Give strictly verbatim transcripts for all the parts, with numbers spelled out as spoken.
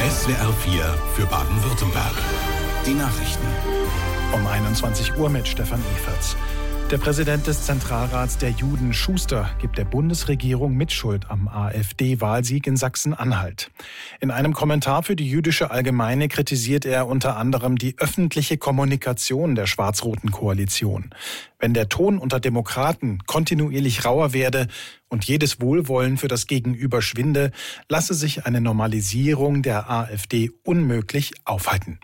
S W R vier für Baden-Württemberg. Die Nachrichten. Um einundzwanzig Uhr mit Stefan Eferts. Der Präsident des Zentralrats der Juden, Schuster, gibt der Bundesregierung Mitschuld am AfD-Wahlsieg in Sachsen-Anhalt. In einem Kommentar für die Jüdische Allgemeine kritisiert er unter anderem die öffentliche Kommunikation der schwarz-roten Koalition. Wenn der Ton unter Demokraten kontinuierlich rauer werde und jedes Wohlwollen für das Gegenüber schwinde, lasse sich eine Normalisierung der AfD unmöglich aufhalten.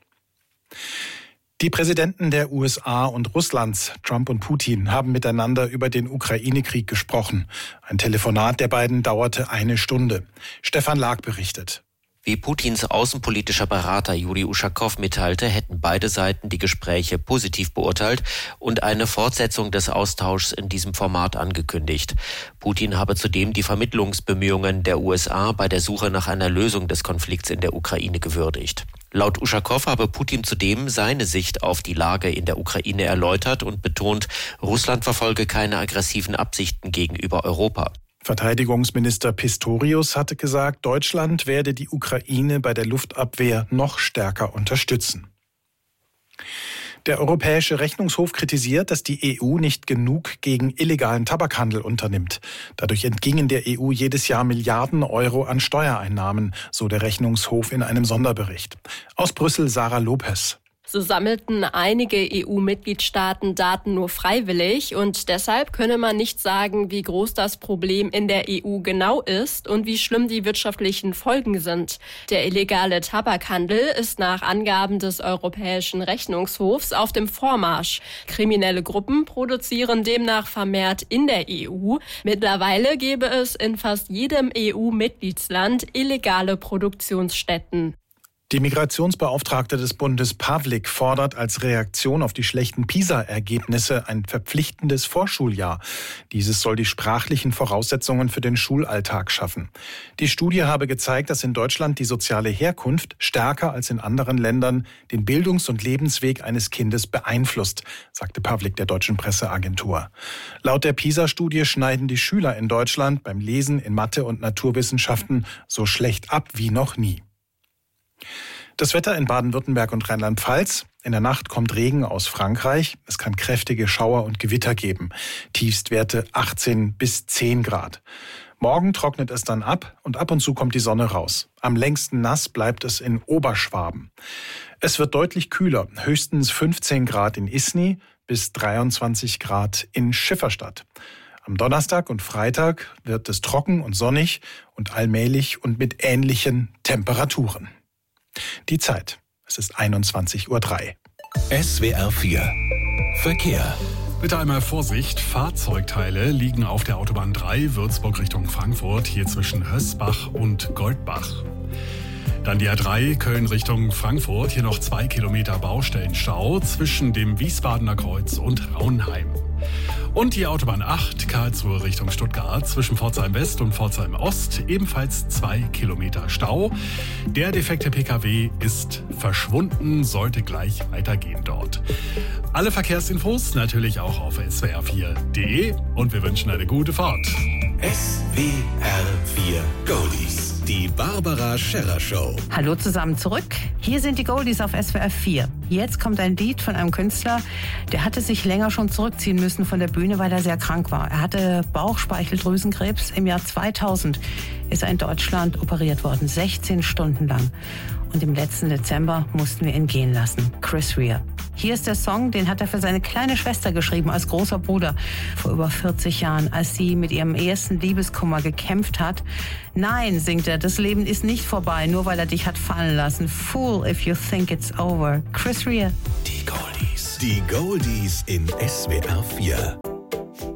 Die Präsidenten der U S A und Russlands, Trump und Putin, haben miteinander über den Ukraine-Krieg gesprochen. Ein Telefonat der beiden dauerte eine Stunde. Stefan Lag berichtet. Wie Putins außenpolitischer Berater Juri Uschakow mitteilte, hätten beide Seiten die Gespräche positiv beurteilt und eine Fortsetzung des Austauschs in diesem Format angekündigt. Putin habe zudem die Vermittlungsbemühungen der U S A bei der Suche nach einer Lösung des Konflikts in der Ukraine gewürdigt. Laut Uschakow habe Putin zudem seine Sicht auf die Lage in der Ukraine erläutert und betont, Russland verfolge keine aggressiven Absichten gegenüber Europa. Verteidigungsminister Pistorius hatte gesagt, Deutschland werde die Ukraine bei der Luftabwehr noch stärker unterstützen. Der Europäische Rechnungshof kritisiert, dass die E U nicht genug gegen illegalen Tabakhandel unternimmt. Dadurch entgingen der E U jedes Jahr Milliarden Euro an Steuereinnahmen, so der Rechnungshof in einem Sonderbericht. Aus Brüssel Sarah Lopez. So sammelten einige E U-Mitgliedstaaten Daten nur freiwillig und deshalb könne man nicht sagen, wie groß das Problem in der E U genau ist und wie schlimm die wirtschaftlichen Folgen sind. Der illegale Tabakhandel ist nach Angaben des Europäischen Rechnungshofs auf dem Vormarsch. Kriminelle Gruppen produzieren demnach vermehrt in der E U. Mittlerweile gäbe es in fast jedem E U-Mitgliedsland illegale Produktionsstätten. Die Migrationsbeauftragte des Bundes Pavlik fordert als Reaktion auf die schlechten PISA-Ergebnisse ein verpflichtendes Vorschuljahr. Dieses soll die sprachlichen Voraussetzungen für den Schulalltag schaffen. Die Studie habe gezeigt, dass in Deutschland die soziale Herkunft stärker als in anderen Ländern den Bildungs- und Lebensweg eines Kindes beeinflusst, sagte Pavlik der deutschen Presseagentur. Laut der PISA-Studie schneiden die Schüler in Deutschland beim Lesen in Mathe und Naturwissenschaften so schlecht ab wie noch nie. Das Wetter in Baden-Württemberg und Rheinland-Pfalz. In der Nacht kommt Regen aus Frankreich. Es kann kräftige Schauer und Gewitter geben. Tiefstwerte achtzehn bis zehn Grad. Morgen trocknet es dann ab und ab und zu kommt die Sonne raus. Am längsten nass bleibt es in Oberschwaben. Es wird deutlich kühler. Höchstens fünfzehn Grad in Isny bis dreiundzwanzig Grad in Schifferstadt. Am Donnerstag und Freitag wird es trocken und sonnig und allmählich und mit ähnlichen Temperaturen. Die Zeit. Es ist einundzwanzig Uhr drei. S W R vier Verkehr. Bitte einmal Vorsicht, Fahrzeugteile liegen auf der Autobahn drei, Würzburg Richtung Frankfurt, hier zwischen Hösbach und Goldbach. Dann die A drei, Köln Richtung Frankfurt, hier noch zwei Kilometer Baustellenstau zwischen dem Wiesbadener Kreuz und Raunheim. Und die Autobahn acht, Karlsruhe Richtung Stuttgart, zwischen Pforzheim West und Pforzheim Ost, ebenfalls zwei Kilometer Stau. Der defekte Pkw ist verschwunden, sollte gleich weitergehen dort. Alle Verkehrsinfos natürlich auch auf S W R vier punkt de und wir wünschen eine gute Fahrt. S W R vier Goldies. Die Barbara Scherrer Show. Hallo zusammen zurück. Hier sind die Goldies auf S W R vier. Jetzt kommt ein Lied von einem Künstler, der hatte sich länger schon zurückziehen müssen von der Bühne, weil er sehr krank war. Er hatte Bauchspeicheldrüsenkrebs. Im Jahr zweitausend ist er in Deutschland operiert worden, sechzehn Stunden lang. Und im letzten Dezember mussten wir ihn gehen lassen. Chris Rea. Hier ist der Song, den hat er für seine kleine Schwester geschrieben, als großer Bruder, vor über vierzig Jahren, als sie mit ihrem ersten Liebeskummer gekämpft hat. Nein, singt er, das Leben ist nicht vorbei, nur weil er dich hat fallen lassen. Fool if you think it's over. Chris Rea. Die Goldies. Die Goldies in S W R vier.